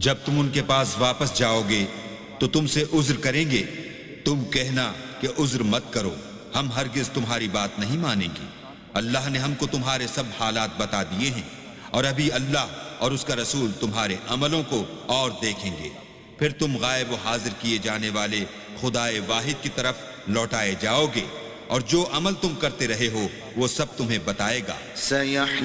जब तुम उनके पास वापस जाओगे तो तुमसे उज्र करेंगे। तुम कहना कि उज्र मत करो, हम हरगिज तुम्हारी बात नहीं मानेंगे। अल्लाह ने हमको तुम्हारे सब हालात बता दिए हैं और अभी अल्लाह और उसका रसूल तुम्हारे अमलों को और देखेंगे। फिर तुम गायब व हाजिर किए जाने वाले खुदाए वाहिद की तरफ लौटाए जाओगे और जो अमल तुम करते रहे हो वो सब तुम्हें बताएगा।